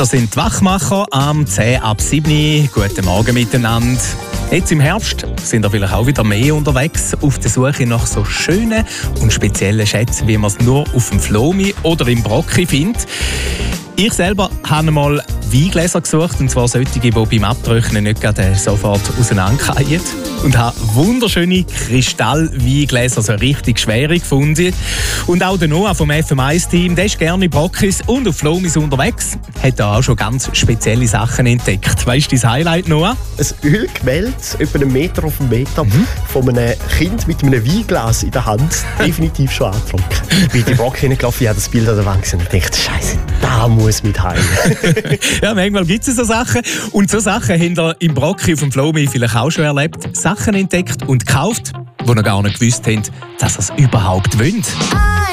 Da sind die Wachmacher am 10 ab 7. Guten Morgen miteinander. Jetzt im Herbst sind wir vielleicht auch wieder mehr unterwegs auf der Suche nach so schönen und speziellen Schätzen, wie man es nur auf dem Flomi oder im Brocki findet. Ich selber habe mal Weingläser gesucht, und zwar solche, die beim Abtrocknen nicht gerade sofort auseinanderfallen. Und habe wunderschöne Kristallweingläser, so richtig schwere gefunden. Und auch der Noah vom FM1-Team, der ist gerne Brockis und auf Flomis unterwegs, hat da auch schon ganz spezielle Sachen entdeckt. Weißt du dein Highlight, Noah? Ein Ölgemälde, etwa 1 Meter auf 1 Meter, von einem Kind mit einem Weinglas in der Hand. Definitiv schon angetrunken. Ich bin in die Brocki hineingelaufen, ich habe das Bild an der Wand gesehen und dachte, Scheiße, da muss mit heim. Ja, manchmal gibt es so Sachen. Und so Sachen habt ihr im Brocki auf dem Flomi vielleicht auch schon erlebt. Sachen entdeckt und gekauft, die ihr gar nicht gewusst habt, dass ihr es überhaupt wollt.